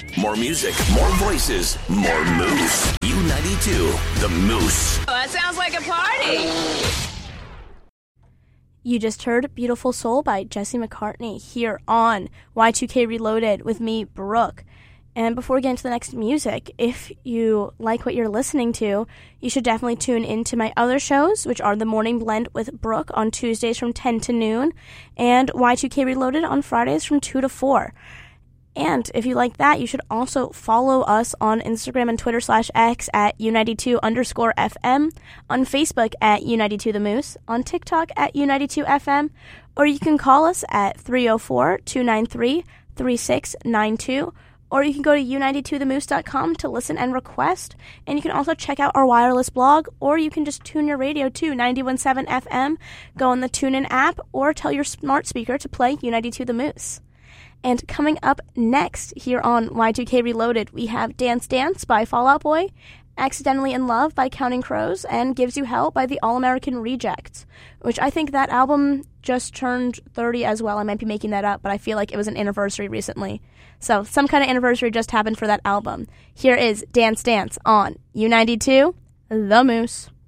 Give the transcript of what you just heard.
More music, more voices, more moose. U92, the Moose. Oh, that sounds like a party. You just heard Beautiful Soul by Jesse McCartney here on Y2K Reloaded with me, Brooke. And before we get into the next music, if you like what you're listening to, you should definitely tune into my other shows, which are The Morning Blend with Brooke on Tuesdays from 10 to noon, and Y2K Reloaded on Fridays from 2 to 4. And if you like that, you should also follow us on Instagram and Twitter /X at U92_FM, on Facebook at U92 The Moose, on TikTok at U92FM, or you can call us at 304-293-3692, or you can go to U92themoose.com to listen and request, and you can also check out our wireless blog, or you can just tune your radio to 91.7 FM, go on the TuneIn app, or tell your smart speaker to play U92 The Moose. And coming up next here on Y2K Reloaded, we have Dance Dance by Fall Out Boy, Accidentally in Love by Counting Crows, and Gives You Hell by the All-American Rejects, which I think that album just turned 30 as well. I might be making that up, but I feel like it was an anniversary recently. So some kind of anniversary just happened for that album. Here is Dance Dance on U92, The Moose.